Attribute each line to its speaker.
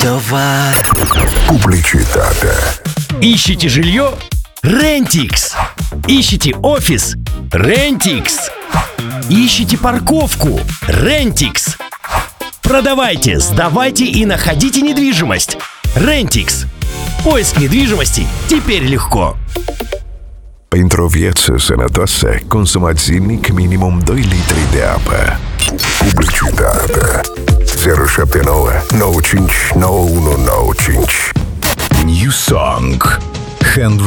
Speaker 1: tовар.
Speaker 2: Pubblicità.
Speaker 3: Ищете жилье? Rentix. Ищете офис? Rentix. Ищете парковку? Rentix. Продавайте, сдавайте и находите недвижимость. Rentix. Поиск недвижимости теперь легко.
Speaker 2: Pentru viață sănătoasă, consumați zilnic minimum 2 litri de apă. Publicitate. 079 95 9195.
Speaker 4: New Song. Henry